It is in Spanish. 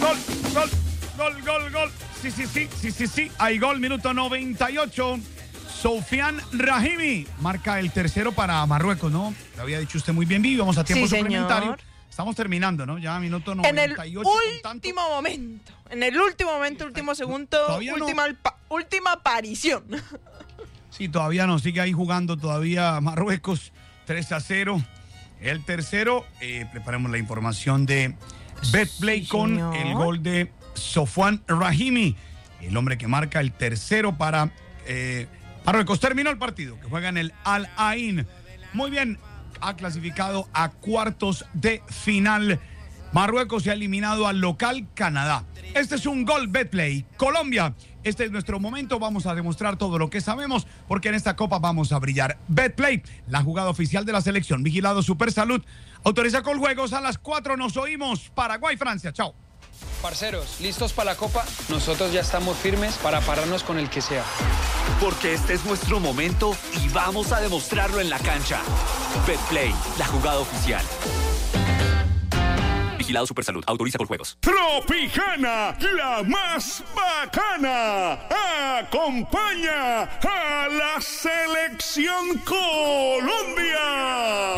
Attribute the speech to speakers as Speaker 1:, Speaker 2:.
Speaker 1: Gol. Sí. Hay gol, minuto 98. Soufiane Brahimi marca el tercero para Marruecos, ¿no? Lo había dicho usted muy bien, Vivi. Vamos a tiempo suplementario. Estamos terminando, ¿no? Ya minuto 98.
Speaker 2: En el último momento, último segundo, última aparición.
Speaker 1: Sí, todavía no, sigue ahí jugando todavía Marruecos, 3-0. El tercero, preparemos la información de Betplay con el gol de Soufiane Brahimi, el hombre que marca el tercero para Marruecos. Terminó el partido, que juega en el Al Ain. Muy bien, ha clasificado a cuartos de final. Marruecos se ha eliminado al local Canadá. Este es un gol Betplay. Colombia, este es nuestro momento. Vamos a demostrar todo lo que sabemos, porque en esta copa vamos a brillar. Betplay, la jugada oficial de la selección. Vigilado Supersalud. Autoriza con juegos. A las 4 nos oímos. Paraguay, Francia. Chao.
Speaker 3: Parceros, ¿listos para la copa? Nosotros ya estamos firmes para pararnos con el que sea.
Speaker 4: Porque este es nuestro momento y vamos a demostrarlo en la cancha. Betplay, la jugada oficial. Vigilado Supersalud. Autoriza con juegos.
Speaker 5: Tropicana, la más bacana. Acompaña a la selección Colombia.